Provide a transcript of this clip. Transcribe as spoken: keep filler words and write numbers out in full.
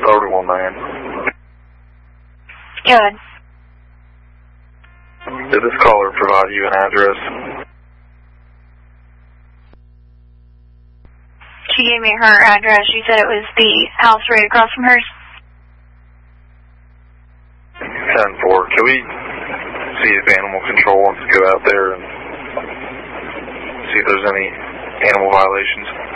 thirty-one nine. Good. Did this caller provide you an address? She gave me her address. She said it was the house right across from hers. ten four. Can we see if animal control wants to go out there and see if there's any animal violations?